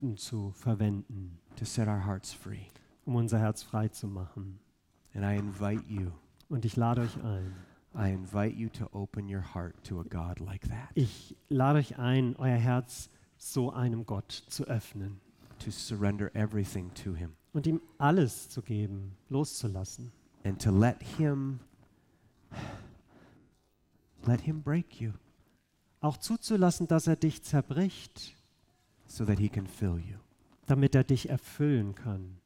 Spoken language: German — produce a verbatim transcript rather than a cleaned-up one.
zu verwenden, to set our hearts free. um unser Herz frei zu machen. And I invite you, Und ich lade euch ein, I invite you to open your heart to a God like that, ich lade euch ein, euer Herz so einem Gott zu öffnen to surrender everything to Him und ihm alles zu geben, loszulassen and to let Him, let Him break you auch zuzulassen, dass er dich zerbricht, so that He can fill you. damit er dich erfüllen kann.